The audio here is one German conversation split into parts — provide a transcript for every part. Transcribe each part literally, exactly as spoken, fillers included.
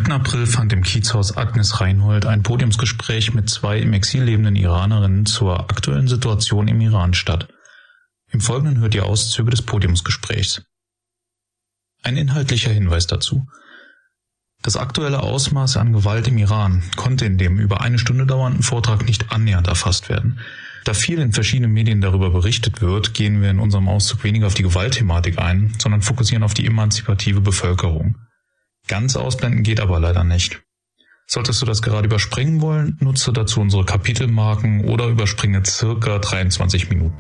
zweiten April fand im Kiezhaus Agnes Reinhold ein Podiumsgespräch mit zwei im Exil lebenden Iranerinnen zur aktuellen Situation im Iran statt. Im Folgenden hört ihr Auszüge des Podiumsgesprächs. Ein inhaltlicher Hinweis dazu. Das aktuelle Ausmaß an Gewalt im Iran konnte in dem über eine Stunde dauernden Vortrag nicht annähernd erfasst werden. Da viel in verschiedenen Medien darüber berichtet wird, gehen wir in unserem Auszug weniger auf die Gewaltthematik ein, sondern fokussieren auf die emanzipative Bevölkerung. Ganz ausblenden geht aber leider nicht. Solltest du das gerade überspringen wollen, nutze dazu unsere Kapitelmarken oder überspringe circa dreiundzwanzig Minuten.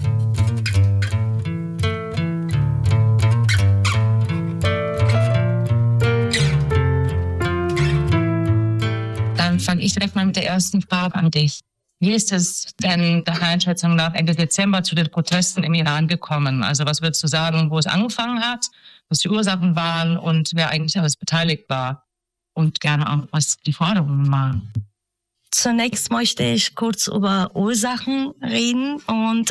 Dann fange ich direkt mal mit der ersten Frage an dich. Wie ist es denn deiner Einschätzung nach Ende Dezember zu den Protesten im Iran gekommen? Also was würdest du sagen, wo es angefangen hat, was die Ursachen waren und wer eigentlich alles beteiligt war? Und gerne auch, was die Forderungen waren. Zunächst möchte ich kurz über Ursachen reden und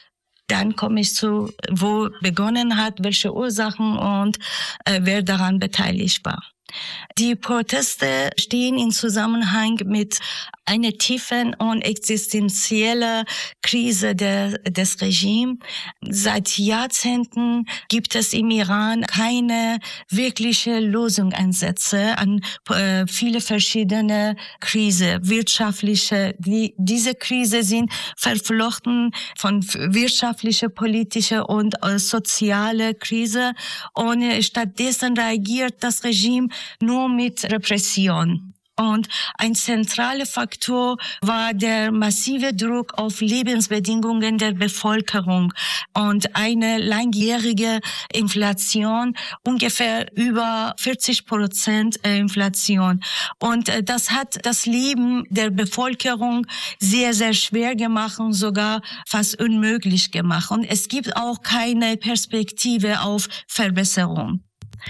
dann komme ich zu, wo begonnen hat, welche Ursachen und äh, wer daran beteiligt war. Die Proteste stehen in Zusammenhang mit einer tiefen und existenziellen Krise der, des Regimes. Seit Jahrzehnten gibt es im Iran keine wirkliche Lösungsansätze an äh, viele verschiedene Krisen, wirtschaftliche. Die, diese Krise sind verflochten von wirtschaftlicher, politischer und äh, sozialer Krise und äh, stattdessen reagiert das Regime nur mit Repression. Und ein zentraler Faktor war der massive Druck auf Lebensbedingungen der Bevölkerung und eine langjährige Inflation, ungefähr über vierzig Prozent Inflation. Und das hat das Leben der Bevölkerung sehr, sehr schwer gemacht und sogar fast unmöglich gemacht. Und es gibt auch keine Perspektive auf Verbesserung.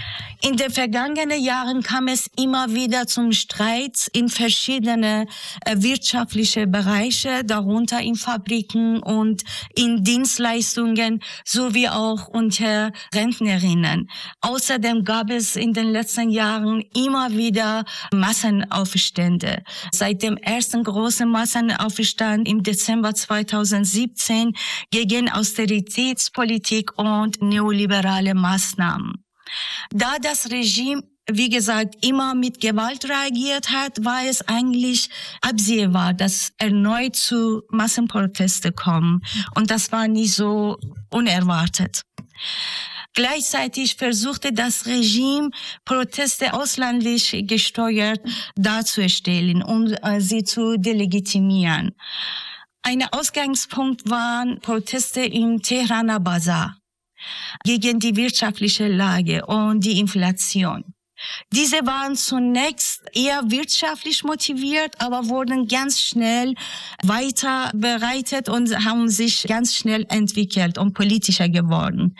In den vergangenen Jahren kam es immer wieder zum Streit in verschiedene äh, wirtschaftliche Bereiche, darunter in Fabriken und in Dienstleistungen sowie auch unter Rentnerinnen. Außerdem gab es in den letzten Jahren immer wieder Massenaufstände. Seit dem ersten großen Massenaufstand im Dezember zweitausendsiebzehn gegen Austeritätspolitik und neoliberale Maßnahmen. Da das Regime, wie gesagt, immer mit Gewalt reagiert hat, war es eigentlich absehbar, dass erneut zu Massenprotesten kommen. Und das war nicht so unerwartet. Gleichzeitig versuchte das Regime, Proteste ausländlich gesteuert darzustellen, um äh, sie zu delegitimieren. Ein Ausgangspunkt waren Proteste im Tehraner Bazar gegen die wirtschaftliche Lage und die Inflation. Diese waren zunächst eher wirtschaftlich motiviert, aber wurden ganz schnell weiter bereitet und haben sich ganz schnell entwickelt und politischer geworden.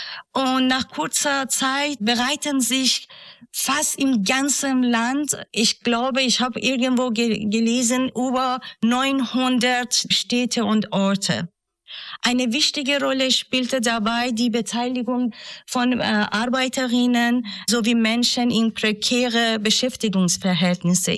Und nach kurzer Zeit bereiten sich fast im ganzen Land, ich glaube, ich habe irgendwo ge- gelesen, über neunhundert Städte und Orte. Eine wichtige Rolle spielte dabei die Beteiligung von äh, Arbeiterinnen sowie Menschen in prekäre Beschäftigungsverhältnisse,